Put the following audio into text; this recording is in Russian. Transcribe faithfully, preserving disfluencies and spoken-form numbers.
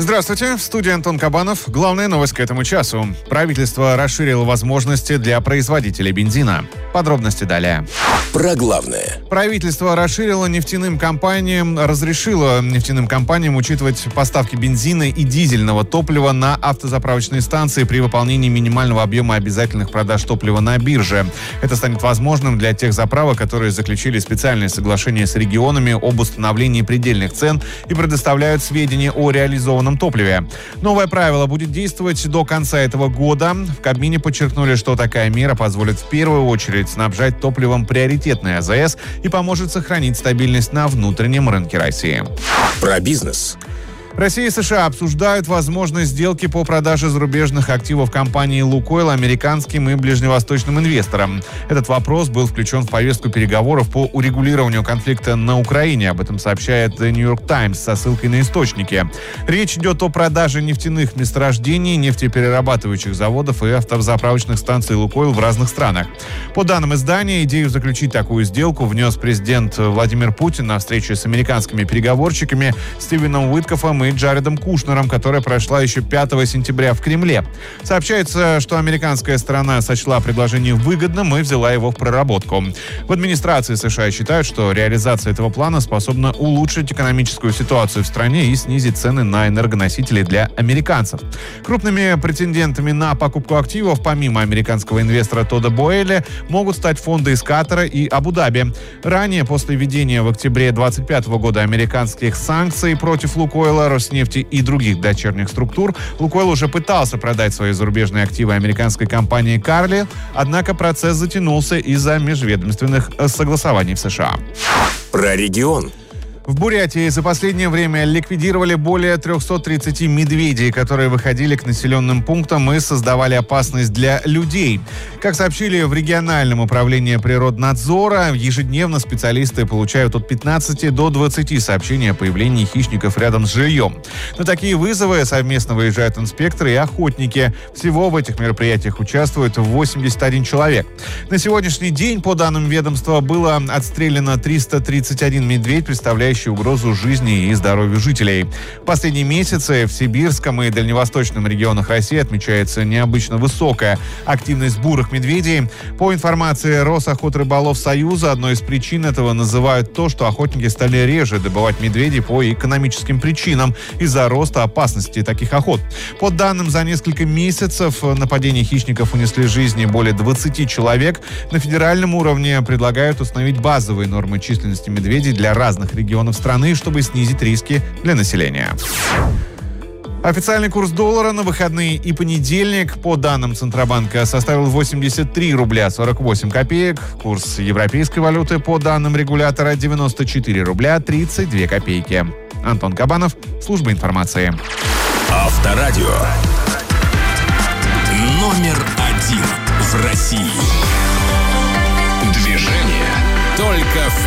Здравствуйте, в студии Антон Кабанов. Главная новость к этому часу. Правительство расширило возможности для производителей бензина. Подробности далее. Про главное. Правительство расширило нефтяным компаниям, разрешило нефтяным компаниям учитывать поставки бензина и дизельного топлива на автозаправочные станции при выполнении минимального объема обязательных продаж топлива на бирже. Это станет возможным для тех заправок, которые заключили специальные соглашения с регионами об установлении предельных цен и предоставляют сведения о реализованном топливе. Новое правило будет действовать до конца этого года. В Кабмине подчеркнули, что такая мера позволит в первую очередь снабжать топливом приоритетные АЗС и поможет сохранить стабильность на внутреннем рынке России. Про бизнес. Россия и США обсуждают возможность сделки по продаже зарубежных активов компании «Лукойл» американским и ближневосточным инвесторам. Этот вопрос был включен в повестку переговоров по урегулированию конфликта на Украине. Об этом сообщает The New York Times со ссылкой на источники. Речь идет о продаже нефтяных месторождений, нефтеперерабатывающих заводов и автозаправочных станций «Лукойл» в разных странах. По данным издания, идею заключить такую сделку внес президент Владимир Путин на встрече с американскими переговорщиками Стивеном Уиткофом и Джаредом Кушнером, которая прошла еще пятого сентября в Кремле. Сообщается, что американская сторона сочла предложение выгодным и взяла его в проработку. В администрации США считают, что реализация этого плана способна улучшить экономическую ситуацию в стране и снизить цены на энергоносители для американцев. Крупными претендентами на покупку активов, помимо американского инвестора Тодда Бойля, могут стать фонды из Катара и Абу-Даби. Ранее, после введения в октябре двадцать пятого года американских санкций против «Лукойла», Роснефти и других дочерних структур, «Лукойл» уже пытался продать свои зарубежные активы американской компании «Карли», однако процесс затянулся из-за межведомственных согласований в США. Про регион. В Бурятии за последнее время ликвидировали более триста тридцать медведей, которые выходили к населенным пунктам и создавали опасность для людей. Как сообщили в региональном управлении природнадзора, ежедневно специалисты получают от пятнадцати до двадцати сообщений о появлении хищников рядом с жильем. На такие вызовы совместно выезжают инспекторы и охотники. Всего в этих мероприятиях участвует восемьдесят один человек. На сегодняшний день, по данным ведомства, было отстреляно триста тридцать один медведь, представляющий угрозу жизни и здоровью жителей. В последние месяцы в Сибирском и Дальневосточном регионах России отмечается необычно высокая активность бурых медведей. По информации Росохотрыболовсоюза, одной из причин этого называют то, что охотники стали реже добывать медведей по экономическим причинам из-за роста опасности таких охот. По данным, за несколько месяцев нападения хищников унесли жизни более двадцати человек. На федеральном уровне предлагают установить базовые нормы численности медведей для разных регионов страны, чтобы снизить риски для населения. Официальный курс доллара на выходные и понедельник, по данным Центробанка, составил восемьдесят три рубля сорок восемь копеек. Курс европейской валюты, по данным регулятора, девяносто четыре рубля тридцать две копейки. Антон Кабанов, служба информации. Авторадио. Номер один в России. Движение только в